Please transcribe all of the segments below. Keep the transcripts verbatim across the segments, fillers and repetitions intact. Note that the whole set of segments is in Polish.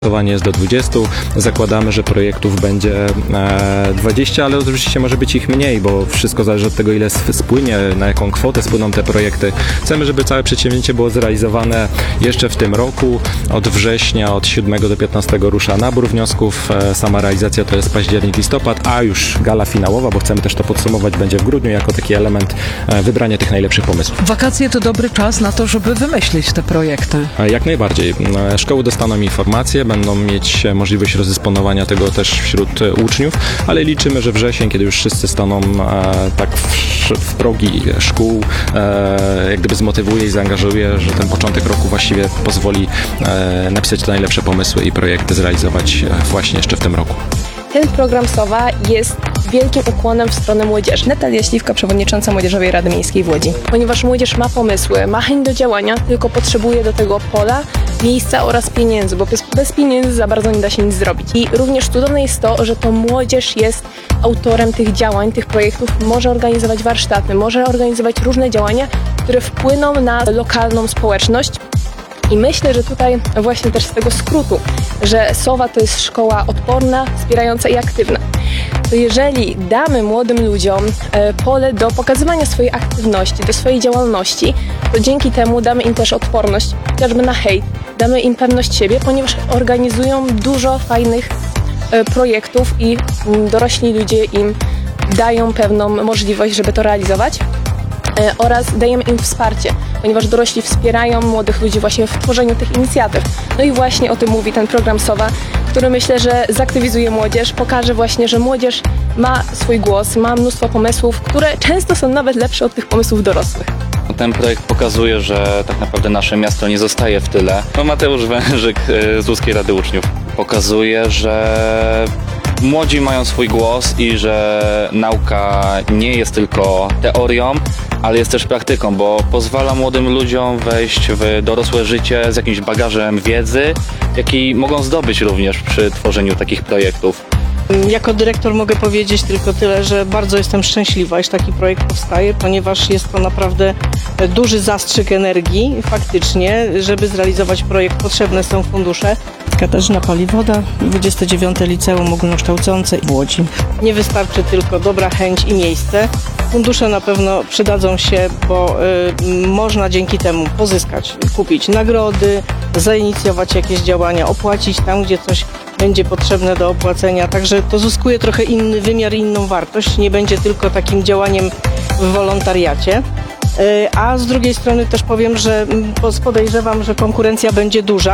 Finansowanie jest do dwudziestu. Zakładamy, że projektów będzie dwadzieścia, ale oczywiście może być ich mniej, bo wszystko zależy od tego, ile spłynie, na jaką kwotę spłyną te projekty. Chcemy, żeby całe przedsięwzięcie było zrealizowane jeszcze w tym roku. Od września, od siódmego do piętnastego rusza nabór wniosków. Sama realizacja to jest październik, listopad, a już gala finałowa, bo chcemy też to podsumować, będzie w grudniu jako taki element wybrania tych najlepszych pomysłów. Wakacje to dobry czas na to, żeby wymyślić te projekty. Jak najbardziej. Szkoły dostaną informacje, będą mieć możliwość rozdysponowania tego też wśród uczniów, ale liczymy, że wrzesień, kiedy już wszyscy staną e, tak w, w progi szkół, e, jak gdyby zmotywuje i zaangażuje, że ten początek roku właściwie pozwoli e, napisać te najlepsze pomysły i projekty zrealizować właśnie jeszcze w tym roku. Ten program SOWA jest wielkim ukłonem w stronę młodzieży. Natalia Śliwka, przewodnicząca Młodzieżowej Rady Miejskiej w Łodzi. Ponieważ młodzież ma pomysły, ma chęć do działania, tylko potrzebuje do tego pola, miejsca oraz pieniędzy, bo bez, bez pieniędzy za bardzo nie da się nic zrobić. I również cudowne jest to, że to młodzież jest autorem tych działań, tych projektów, może organizować warsztaty, może organizować różne działania, które wpłyną na lokalną społeczność. I myślę, że tutaj właśnie też z tego skrótu, że SOWA to jest szkoła odporna, wspierająca i aktywna. To jeżeli damy młodym ludziom pole do pokazywania swojej aktywności, do swojej działalności, to dzięki temu damy im też odporność, chociażby na hejt, damy im pewność siebie, ponieważ organizują dużo fajnych projektów i dorośli ludzie im dają pewną możliwość, żeby to realizować. Oraz dajemy im wsparcie, ponieważ dorośli wspierają młodych ludzi właśnie w tworzeniu tych inicjatyw. No i właśnie o tym mówi ten program SOWA, który myślę, że zaktywizuje młodzież, pokaże właśnie, że młodzież ma swój głos, ma mnóstwo pomysłów, które często są nawet lepsze od tych pomysłów dorosłych. Ten projekt pokazuje, że tak naprawdę nasze miasto nie zostaje w tyle. No Mateusz Wężyk z Łódzkiej Rady Uczniów pokazuje, że młodzi mają swój głos i że nauka nie jest tylko teorią, ale jest też praktyką, bo pozwala młodym ludziom wejść w dorosłe życie z jakimś bagażem wiedzy, jaki mogą zdobyć również przy tworzeniu takich projektów. Jako dyrektor mogę powiedzieć tylko tyle, że bardzo jestem szczęśliwa, iż taki projekt powstaje, ponieważ jest to naprawdę duży zastrzyk energii faktycznie, żeby zrealizować projekt potrzebne są fundusze. Katarzyna Paliwoda, dwudzieste dziewiąte Liceum Ogólnokształcące w Łodzi. Nie wystarczy tylko dobra chęć i miejsce. Fundusze na pewno przydadzą się, bo y, można dzięki temu pozyskać, kupić nagrody, zainicjować jakieś działania, opłacić tam, gdzie coś będzie potrzebne do opłacenia. Także to zyskuje trochę inny wymiar, inną wartość. Nie będzie tylko takim działaniem w wolontariacie. A z drugiej strony też powiem, że podejrzewam, że konkurencja będzie duża.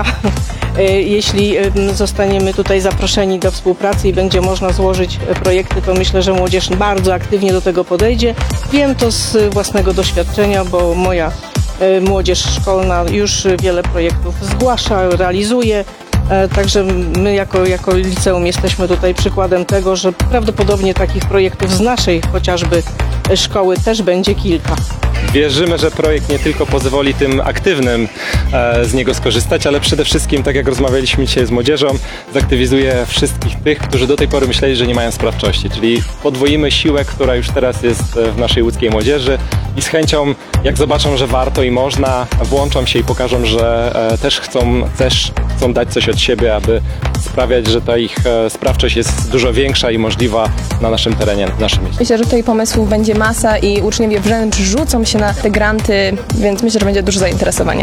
Jeśli zostaniemy tutaj zaproszeni do współpracy i będzie można złożyć projekty, to myślę, że młodzież bardzo aktywnie do tego podejdzie. Wiem to z własnego doświadczenia, bo moja młodzież szkolna już wiele projektów zgłasza, realizuje. Także my jako, jako liceum jesteśmy tutaj przykładem tego, że prawdopodobnie takich projektów z naszej chociażby szkoły też będzie kilka. Wierzymy, że projekt nie tylko pozwoli tym aktywnym e, z niego skorzystać, ale przede wszystkim, tak jak rozmawialiśmy dzisiaj z młodzieżą, zaktywizuje wszystkich tych, którzy do tej pory myśleli, że nie mają sprawczości. Czyli podwoimy siłę, która już teraz jest w naszej łódzkiej młodzieży i z chęcią, jak zobaczą, że warto i można, włączą się i pokażą, że e, też chcą, też chcą dać coś od siebie, aby sprawiać, że ta ich e, sprawczość jest dużo większa i możliwa na naszym terenie, w naszym mieście. Myślę, że tutaj pomysłów będzie masa i uczniowie wręcz rzucą się na te granty, więc myślę, że będzie duże zainteresowanie.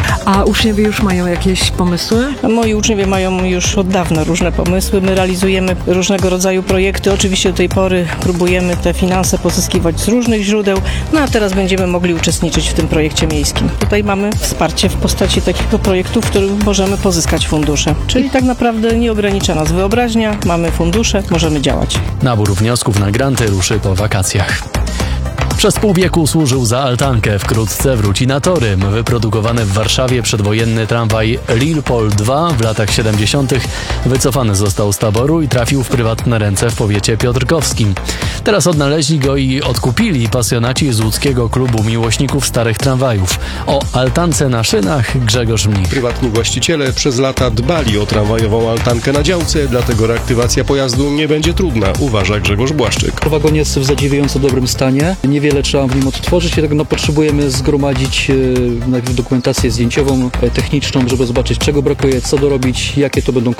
A uczniowie już mają jakieś pomysły? Moi uczniowie mają już od dawna różne pomysły. My realizujemy różnego rodzaju projekty. Oczywiście do tej pory próbujemy te finanse pozyskiwać z różnych źródeł, no a teraz będziemy mogli uczestniczyć w tym projekcie miejskim. Tutaj mamy wsparcie w postaci takiego projektu, w którym możemy pozyskać fundusze. Czyli tak naprawdę nie ogranicza nas wyobraźnia, mamy fundusze, możemy działać. Nabór wniosków na granty ruszy po wakacjach. Przez pół wieku służył za altankę, wkrótce wróci na tory. Wyprodukowany w Warszawie przedwojenny tramwaj Lilpol dwa w latach siedemdziesiątych wycofany został z taboru i trafił w prywatne ręce w powiecie piotrkowskim. Teraz odnaleźli go i odkupili pasjonaci z łódzkiego klubu miłośników starych tramwajów. O altance na szynach Grzegorz Mnich. Prywatni właściciele przez lata dbali o tramwajową altankę na działce, dlatego reaktywacja pojazdu nie będzie trudna, uważa Grzegorz Błaszczyk. Wagon jest w zadziwiająco dobrym stanie. Niewiele trzeba w nim odtworzyć, dlatego no, potrzebujemy zgromadzić e, najpierw dokumentację zdjęciową, e, techniczną, żeby zobaczyć, czego brakuje, co dorobić, jakie to będą